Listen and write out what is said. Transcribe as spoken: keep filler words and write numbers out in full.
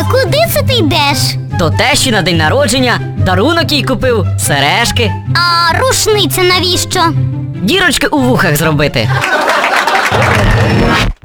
куди це ти йдеш? До тещі на день народження, дарунок їй купив, сережки. А рушниця навіщо? Дірочки у вухах зробити.